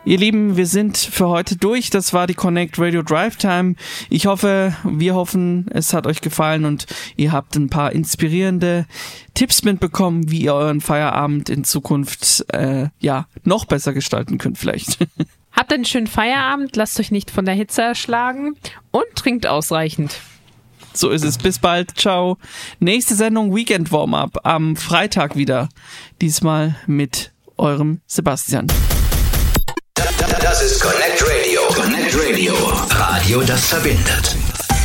Ihr Lieben, wir sind für heute durch. Das war die Connect Radio Drive Time. Wir hoffen, es hat euch gefallen und ihr habt ein paar inspirierende Tipps mitbekommen, wie ihr euren Feierabend in Zukunft noch besser gestalten könnt vielleicht. Habt einen schönen Feierabend, lasst euch nicht von der Hitze erschlagen und trinkt ausreichend. So ist es. Bis bald. Ciao. Nächste Sendung Weekend Warm-Up am Freitag wieder. Diesmal mit eurem Sebastian. Das ist Connect Radio. Connect Radio. Radio, das verbindet.